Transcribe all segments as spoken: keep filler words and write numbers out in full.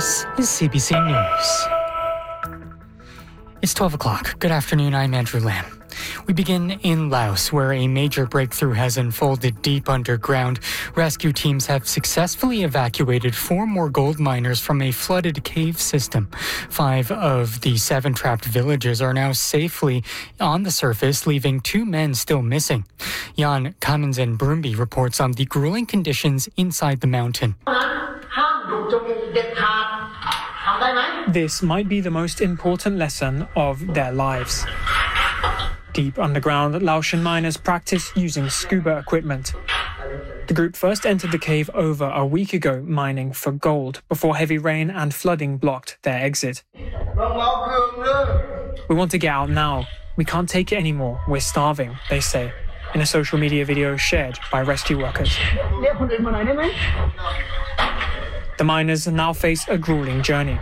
This is C B C News. It's twelve o'clock. Good afternoon, I'm Andrew Lamb. We begin in Laos, where a major breakthrough has unfolded deep underground. Rescue teams have successfully evacuated four more gold miners from a flooded cave system. Five of the seven trapped villagers are now safely on the surface, leaving two men still missing. Jan Kaminsen Brumby reports on the grueling conditions inside the mountain. This might be the most important lesson of their lives. Deep underground, Laotian miners practice using scuba equipment. The group first entered the cave over a week ago, mining for gold, before heavy rain and flooding blocked their exit. We want to get out now. We can't take it anymore. We're starving, they say, in a social media video shared by rescue workers. The miners now face a grueling journey.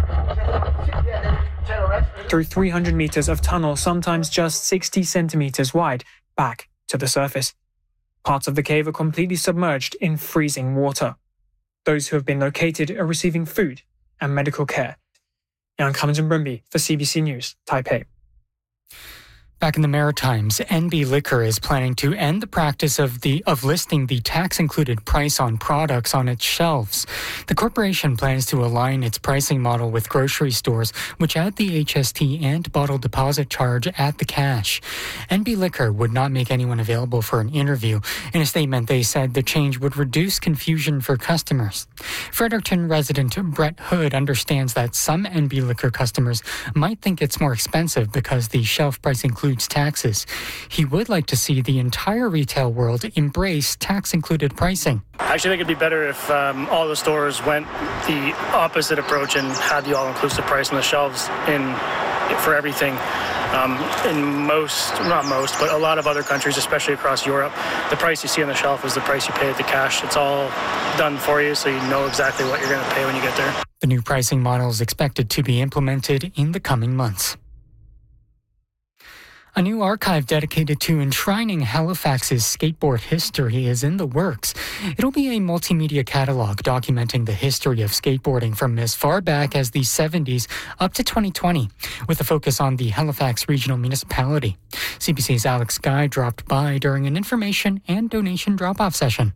Through three hundred meters of tunnel, sometimes just sixty centimeters wide, back to the surface. Parts of the cave are completely submerged in freezing water. Those who have been located are receiving food and medical care. Jan Kaminsen Brumby for C B C News, Taipei. Back in the Maritimes, N B Liquor is planning to end the practice of the of listing the tax-included price on products on its shelves. The corporation plans to align its pricing model with grocery stores, which add the H S T and bottle deposit charge at the cash. N B Liquor would not make anyone available for an interview. In a statement, they said the change would reduce confusion for customers. Fredericton resident Brett Hood understands that some N B Liquor customers might think it's more expensive because the shelf price includes taxes. He would like to see the entire retail world embrace tax-included pricing. I actually think it'd be better if um, all the stores went the opposite approach and had the all-inclusive price on the shelves in for everything. Um, in most, not most, but a lot of other countries, especially across Europe, the price you see on the shelf is the price you pay at the cash. It's all done for you, so you know exactly what you're going to pay when you get there. The new pricing model is expected to be implemented in the coming months. A new archive dedicated to enshrining Halifax's skateboard history is in the works. It'll be a multimedia catalog documenting the history of skateboarding from as far back as the seventies up to twenty twenty, with a focus on the Halifax Regional Municipality. C B C's Alex Guy dropped by during an information and donation drop-off session.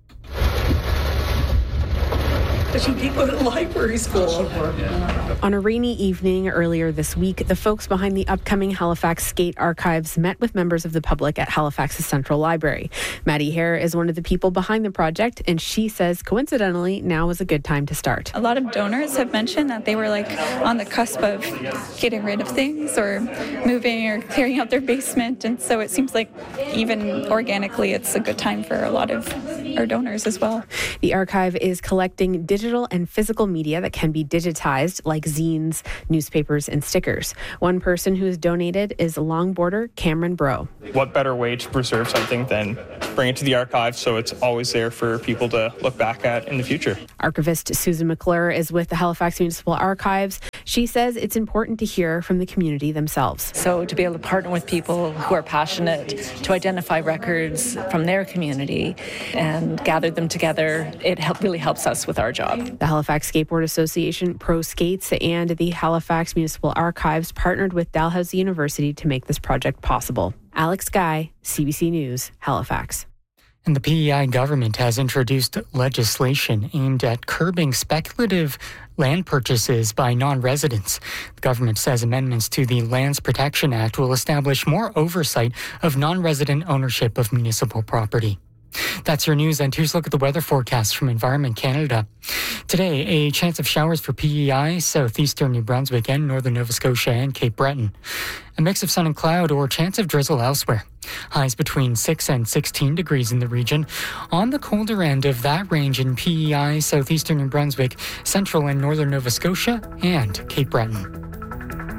She did go to library school. On a rainy evening earlier this week, the folks behind the upcoming Halifax Skate Archives met with members of the public at Halifax's Central Library. Maddie Hare is one of the people behind the project, and she says, coincidentally, now is a good time to start. A lot of donors have mentioned that they were like on the cusp of getting rid of things or moving or clearing out their basement, and so it seems like even organically it's a good time for a lot of our donors as well. The archive is collecting digital and physical media that can be digitized, like zines, newspapers, and stickers. One person who has donated is longboarder Cameron Bro. What better way to preserve something than bring it to the archive so it's always there for people to look back at in the future? Archivist Susan McClure is with the Halifax Municipal Archives. She says it's important to hear from the community themselves. So to be able to partner with people who are passionate to identify records from their community and gather them together, it help, really helps us with our job. The Halifax Skateboard Association, Pro Skates, and the Halifax Municipal Archives partnered with Dalhousie University to make this project possible. Alex Guy, C B C News, Halifax. And the P E I government has introduced legislation aimed at curbing speculative land purchases by non-residents. The government says amendments to the Lands Protection Act will establish more oversight of non-resident ownership of municipal property. That's your news, and here's a look at the weather forecast from Environment Canada. Today, a chance of showers for P E I, southeastern New Brunswick, and northern Nova Scotia and Cape Breton. A mix of sun and cloud or chance of drizzle elsewhere. Highs between six and sixteen degrees in the region. On the colder end of that range in P E I, southeastern New Brunswick, central and northern Nova Scotia, and Cape Breton.